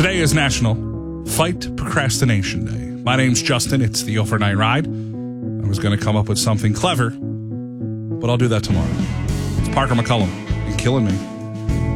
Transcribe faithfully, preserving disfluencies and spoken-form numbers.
Today is National Fight Procrastination Day. My name's Justin. It's the Overnight Ride. I was going to come up with something clever, but I'll do that tomorrow. It's Parker McCullum. You're killing me.